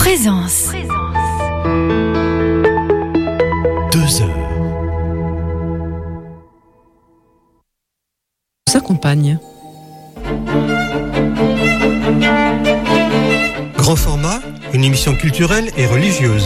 Présence. 2 heures. S'accompagne. Grand format, une émission culturelle et religieuse.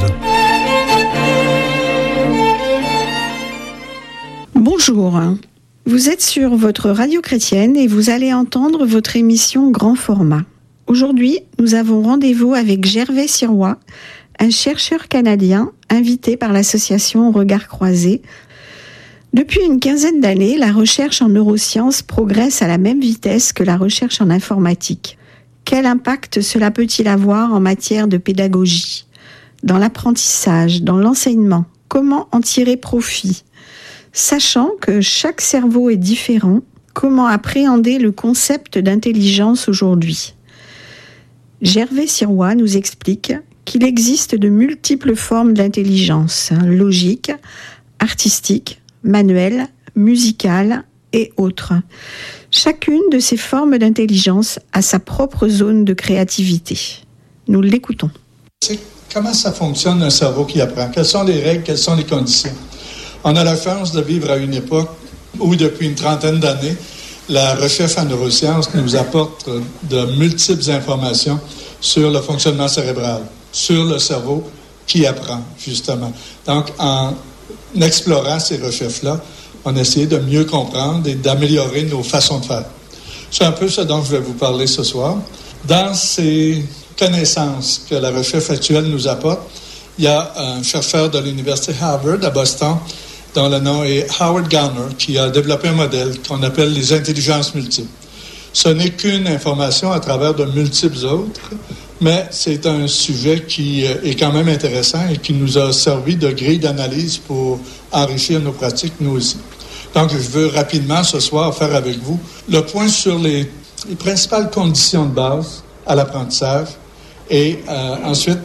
Bonjour, vous êtes sur votre radio chrétienne et vous allez entendre votre émission Grand format. Aujourd'hui, nous avons rendez-vous avec Gervais Sirois, un chercheur canadien invité par l'association Regards Croisés. Depuis une quinzaine d'années, la recherche en neurosciences progresse à la même vitesse que la recherche en informatique. Quel impact cela peut-il avoir en matière de pédagogie, dans l'apprentissage, dans l'enseignement? Comment en tirer profit? Sachant que chaque cerveau est différent, comment appréhender le concept d'intelligence aujourd'hui? Gervais Sirois nous explique qu'il existe de multiples formes d'intelligence, logique, artistique, manuelle, musicale et autres. Chacune de ces formes d'intelligence a sa propre zone de créativité. Nous l'écoutons. Comment ça fonctionne un cerveau qui apprend? Quelles sont les règles? Quelles sont les conditions? On a la chance de vivre à une époque où, depuis une trentaine d'années, la recherche en neurosciences nous apporte de multiples informations sur le fonctionnement cérébral, sur le cerveau qui apprend, justement. Donc, en explorant ces recherches-là, on a essayé de mieux comprendre et d'améliorer nos façons de faire. C'est un peu ce dont je vais vous parler ce soir. Dans ces connaissances que la recherche actuelle nous apporte, il y a un chercheur de l'Université Harvard à Boston, dont le nom est Howard Gardner, qui a développé un modèle qu'on appelle les intelligences multiples. Ce n'est qu'une information à travers de multiples autres, mais c'est un sujet qui est quand même intéressant et qui nous a servi de grille d'analyse pour enrichir nos pratiques, nous aussi. Donc, je veux rapidement ce soir faire avec vous le point sur les principales conditions de base à l'apprentissage et ensuite,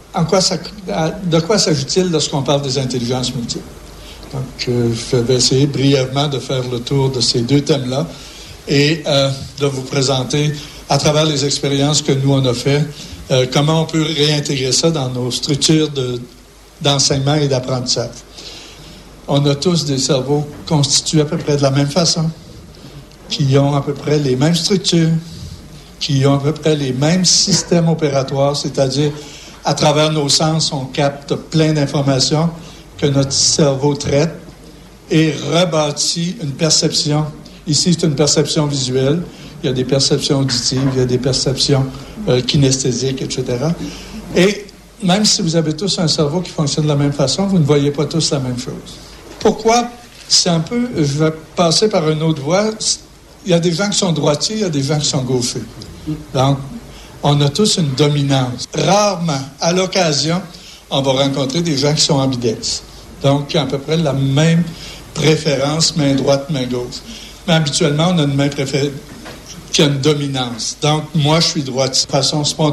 de quoi s'agit-il lorsqu'on parle des intelligences multiples? Donc, je vais essayer brièvement de faire le tour de ces deux thèmes-là et de vous présenter, à travers les expériences que nous, on a fait, comment on peut réintégrer ça dans nos structures d'enseignement et d'apprentissage. On a tous des cerveaux constitués à peu près de la même façon, qui ont à peu près les mêmes structures, qui ont à peu près les mêmes systèmes opératoires, c'est-à-dire, à travers nos sens, on capte plein d'informations que notre cerveau traite et rebâtit une perception. Ici, c'est une perception visuelle. Il y a des perceptions auditives, il y a des perceptions kinesthésiques, etc. Et même si vous avez tous un cerveau qui fonctionne de la même façon, vous ne voyez pas tous la même chose. Pourquoi? C'est un peu... Je vais passer par une autre voie. Il y a des gens qui sont droitiers, il y a des gens qui sont gauchers. Donc, on a tous une dominance. Rarement, à l'occasion, on va rencontrer des gens qui sont ambidextres. Donc, qui ont à peu près la même préférence, main droite, main gauche. Mais habituellement, on a une main préférée qui a une dominance. Donc, moi, je suis droitier de façon spontanée.